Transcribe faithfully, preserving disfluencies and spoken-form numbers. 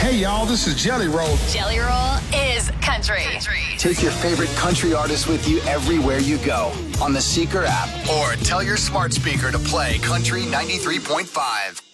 Hey, y'all, this is Jelly Roll. Jelly Roll is country. Take your favorite country artist with you everywhere you go on the Seeker app or tell your smart speaker to play Country ninety-three point five.